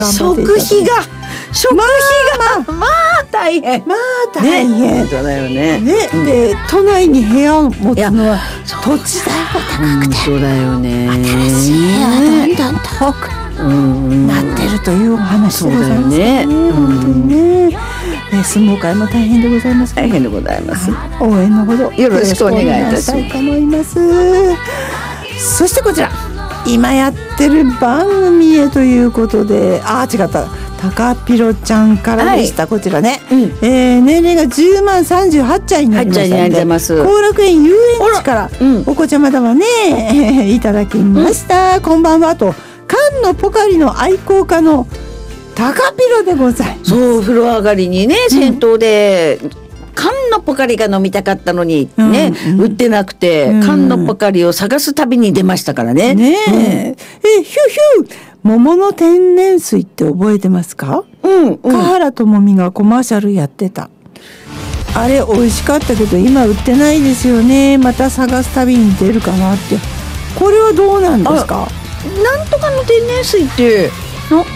食費がまあ大変、 大変だよね。 で都内に部屋を持つのは土地代が高くて、 そうだよね。 新しい部屋がどんどん遠くなってるというお話でございますね。本当にね。相撲界も大変でございます。 大変でございます。 応援のほどよろしくお願いいたします。 と思います。そしてこちら今やってる番組へということで、違った。高ピロちゃんからでした、こちらね、年齢が10万38歳になりましたので、後楽園遊園地からお子ちゃまだわねいただきました、こんばんはと、菅野ポカリの愛好家の高ピロでございます。 そう、風呂上がりにね、銭湯で菅野ポカリが飲みたかったのにね、売ってなくて、菅野ポカリを探す旅に出ましたからね。 ヒュー桃の天然水って覚えてますか？華原朋美がコマーシャルやってた。あれ美味しかったけど今売ってないですよね。また探す旅に出るかなって。これはどうなんですか？ なんとかの天然水ってなか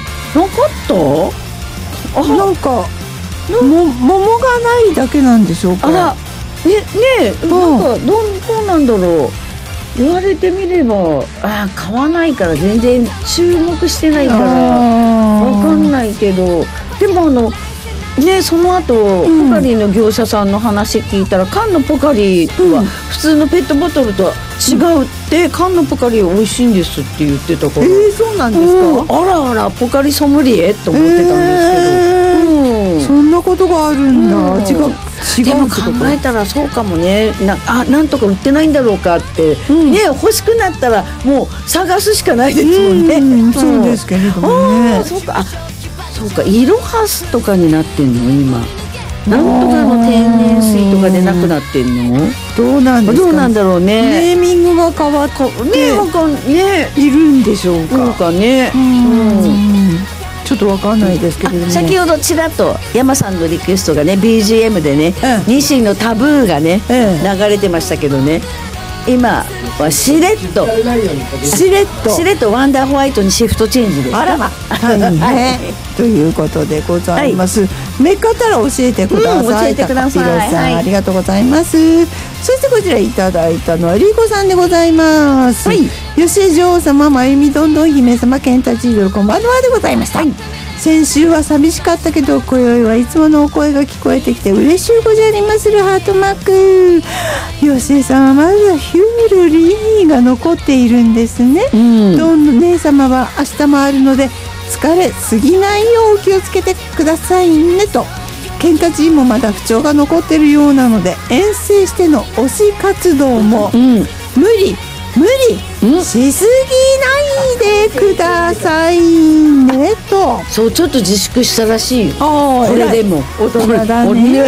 った？ なんか桃がないだけなんでしょうか？ なんかどうなんだろう。言われてみれば買わないから全然注目してないから分かんないけど、でもその後ポカリの業者さんの話聞いたら、菅野ポカリは普通のペットボトルとは違うって、菅野ポカリ美味しいんですって言ってたから、 そうなんですか？ あらポカリソムリエと思ってたんですけど、 そんなことがあるんだ。違うでも考えたらそうかもね。なんとか売ってないんだろうかって、欲しくなったらもう探すしかないですもんね。 そうですけれどもね。 そうか、イロハスとかになってんの今。なんとかの天然水とかでなくなってんの？ どうなんですか？ どうなんだろうね。 ネーミングが変わっているんでしょうか？ そうかね。 ちょっとわかんないですけれども、 先ほどちらっと山さんのリクエストがね BGM でね、ニシンのタブーがね、流れてましたけどね、今はしれっとワンダーホワイトにシフトチェンジです。 ということでございます、めっかったら教えてください。高ピロさん、ありがとうございます。そしてこちらいただいたのはリーコさんでございます。吉江女王様、まゆみどんどん姫様、ケンタチードルこんばんはでございました。先週は寂しかったけど今宵はいつものお声が聞こえてきて嬉しゅうございまするハートマーク。吉江さんはまだヒュールリーが残っているんですね。どん姉様は明日もあるので疲れすぎないようお気をつけてくださいねと。ケンタチーもまだ不調が残っているようなので遠征しての推し活動も無理しすぎないでくださいねと。 そう、ちょっと自粛したらしいよ。これでも大人だね。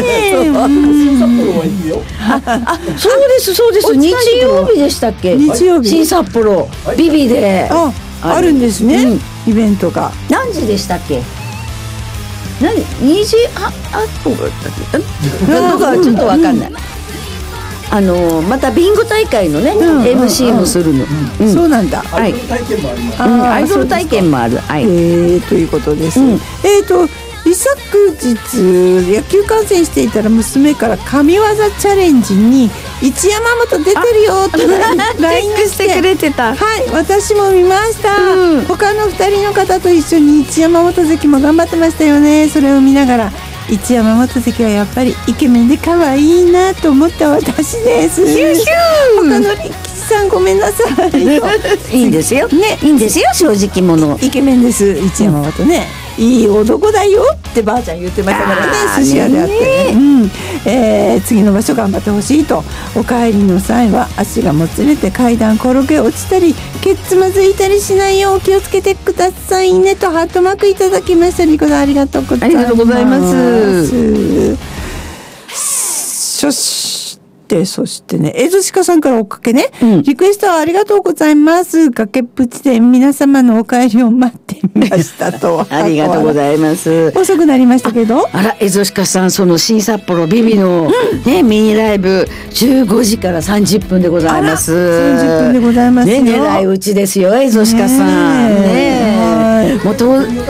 そうです日曜日でしたっけ？ 日曜日新札幌ビビであるんですね、イベントが。 何時でしたっけ？2時とかちょっと分かんない。またビンゴ大会のね、MC もするの。 そうなんだ。 アイドル体験もある。 ということです。一昨日野球観戦していたら娘から神業チャレンジに一山本出てるよって LINE してくれてた。 私も見ました。他の2人の方と一緒に一山本関も頑張ってましたよね。それを見ながら一山本関はやっぱりイケメンで可愛いなと思った私です。他の力士さんごめんなさい。 いいんですよね、いいんですよ、正直者イケメンです。一山本ね、いい男だよってばあちゃん言ってましたからね、寿司屋であってね。次の場所頑張ってほしいと。お帰りの際は足がもつれて階段転げ落ちたりケツまずいたりしないよう気をつけてくださいねとハートマークいただきました。リコさんありがとうございます。そしてね、エゾシカさんからおかけね、リクエストありがとうございます。崖っぷちで皆様のお帰りを待っていましたと。 ありがとうございます。 遅くなりましたけど、 エゾシカさん、その新札幌ビビの、ミニライブ15時から30分でございます。 30分でございますよ。 狙い撃ちですよ、エゾシカさんね。もう